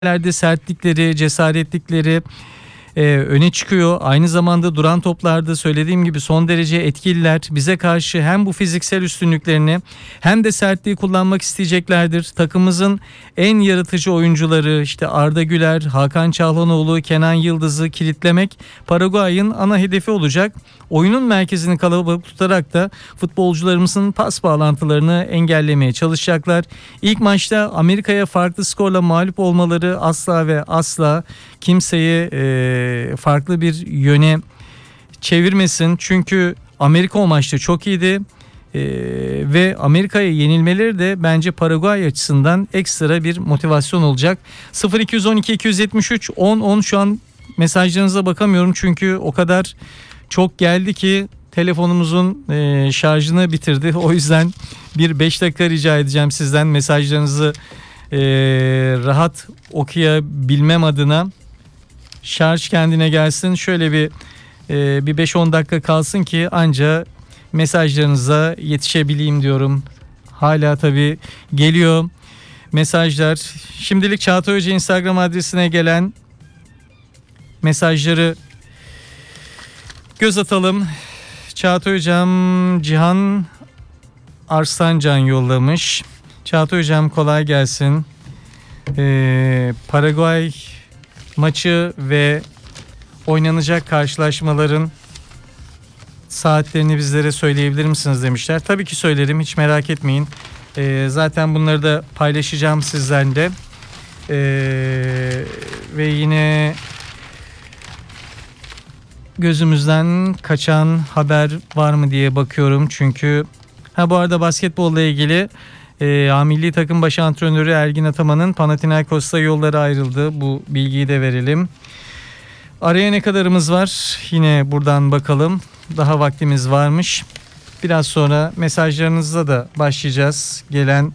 sertlikleri, cesaretlikleri öne çıkıyor. Aynı zamanda duran toplarda söylediğim gibi son derece etkililer. Bize karşı hem bu fiziksel üstünlüklerini hem de sertliği kullanmak isteyeceklerdir. Takımımızın en yaratıcı oyuncuları işte Arda Güler, Hakan Çalhanoğlu, Kenan Yıldız'ı kilitlemek Paraguay'ın ana hedefi olacak. Oyunun merkezini kalabalık tutarak da futbolcularımızın pas bağlantılarını engellemeye çalışacaklar. İlk maçta Amerika'ya farklı skorla mağlup olmaları asla ve asla kimseyi farklı bir yöne çevirmesin. Çünkü Amerika o maçta çok iyiydi. Ve Amerika'ya yenilmeleri de bence Paraguay açısından ekstra bir motivasyon olacak. 0212 273 10 10 şu an mesajlarınıza bakamıyorum çünkü o kadar çok geldi ki telefonumuzun şarjını bitirdi. O yüzden bir 5 dakika rica edeceğim sizden mesajlarınızı rahat okuyabilmem adına. Şarj kendine gelsin. Şöyle bir 5-10 dakika kalsın ki anca mesajlarınıza yetişebileyim diyorum. Hala tabii geliyor mesajlar. Şimdilik Çağatay Hoca Instagram adresine gelen mesajları göz atalım. Çağatay Hocam Cihan Arslancan yollamış. Çağatay Hocam kolay gelsin. Paraguay maçı ve oynanacak karşılaşmaların saatlerini bizlere söyleyebilir misiniz demişler. Tabii ki söylerim, hiç merak etmeyin. Zaten bunları da paylaşacağım sizlerle. Ve yine gözümüzden kaçan haber var mı diye bakıyorum. Çünkü bu arada basketbolla ilgili milli takım baş antrenörü Ergin Ataman'ın Panathinaikos'ta yolları ayrıldı. Bu bilgiyi de verelim. Araya ne kadarımız var? Yine buradan bakalım. Daha vaktimiz varmış. Biraz sonra mesajlarınızla da başlayacağız. Gelen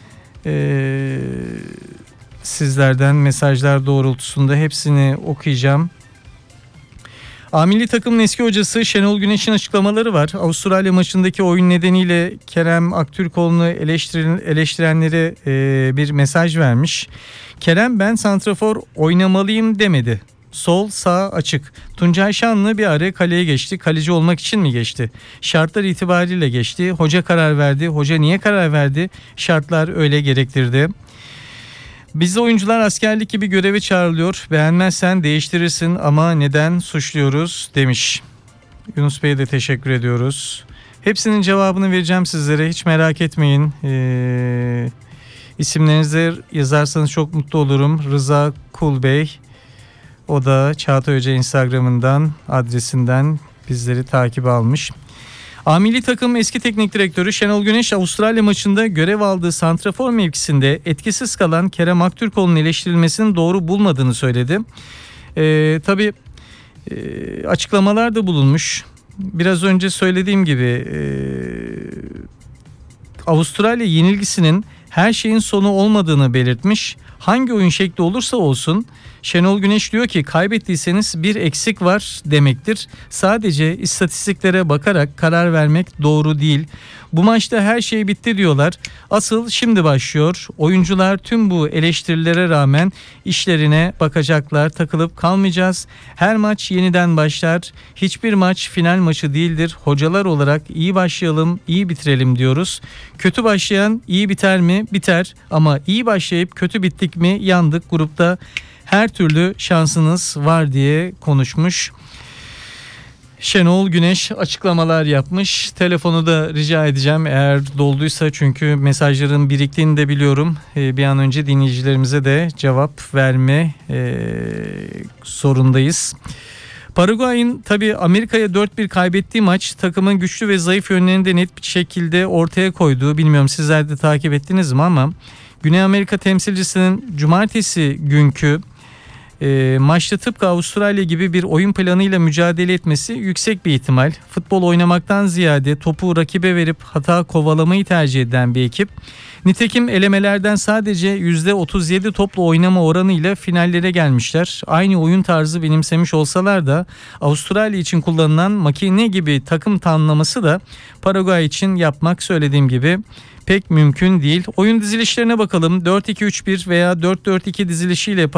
sizlerden mesajlar doğrultusunda hepsini okuyacağım. Milli takımın eski hocası Şenol Güneş'in açıklamaları var. Avustralya maçındaki oyun nedeniyle Kerem Aktürkoğlu'nu eleştirenlere bir mesaj vermiş. Kerem ben santrafor oynamalıyım demedi. Sol sağ açık. Tuncay Şanlı bir ara kaleye geçti. Kaleci olmak için mi geçti? Şartlar itibariyle geçti. Hoca karar verdi. Hoca niye karar verdi? Şartlar öyle gerektirdi. Bizde oyuncular askerlik gibi göreve çağrılıyor. Beğenmezsen değiştirirsin ama neden suçluyoruz demiş. Yunus Bey'e de teşekkür ediyoruz. Hepsinin cevabını vereceğim sizlere. Hiç merak etmeyin. İsimlerinizi yazarsanız çok mutlu olurum. Rıza Kul Bey. O da Çağatay Hoca Instagram'ından adresinden bizleri takip almış. Milli takım eski teknik direktörü Şenol Güneş Avustralya maçında görev aldığı santrafor mevkisinde etkisiz kalan Kerem Aktürkoğlu'nun eleştirilmesini doğru bulmadığını söyledi. Tabii açıklamalar da bulunmuş. Biraz önce söylediğim gibi Avustralya yenilgisinin her şeyin sonu olmadığını belirtmiş. Hangi oyun şekli olursa olsun Şenol Güneş diyor ki kaybettiyseniz bir eksik var demektir. Sadece istatistiklere bakarak karar vermek doğru değil. Bu maçta her şey bitti diyorlar. Asıl şimdi başlıyor. Oyuncular tüm bu eleştirilere rağmen işlerine bakacaklar. Takılıp kalmayacağız. Her maç yeniden başlar. Hiçbir maç final maçı değildir. Hocalar olarak iyi başlayalım, iyi bitirelim diyoruz. Kötü başlayan iyi biter mi? Biter. Ama iyi başlayıp kötü bittik mi? Yandık. Grupta her türlü şansınız var diye konuşmuş. Şenol Güneş açıklamalar yapmış. Telefonu da rica edeceğim eğer dolduysa, çünkü mesajların biriktiğini de biliyorum. Bir an önce dinleyicilerimize de cevap verme zorundayız. Paraguay'ın tabii Amerika'ya 4-1 kaybettiği maç takımın güçlü ve zayıf yönlerini de net bir şekilde ortaya koyduğu, bilmiyorum sizler de takip ettiniz mi ama Güney Amerika temsilcisinin cumartesi günkü maçta tıpkı Avustralya gibi bir oyun planıyla mücadele etmesi yüksek bir ihtimal. Futbol oynamaktan ziyade topu rakibe verip hata kovalamayı tercih eden bir ekip. Nitekim elemelerden sadece %37 topla oynama oranıyla finallere gelmişler. Aynı oyun tarzı benimsemiş olsalar da Avustralya için kullanılan makine gibi takım tanımlaması da Paraguay için yapmak söylediğim gibi pek mümkün değil. Oyun dizilişlerine bakalım. 4-2-3-1 veya 4-4-2 dizilişiyle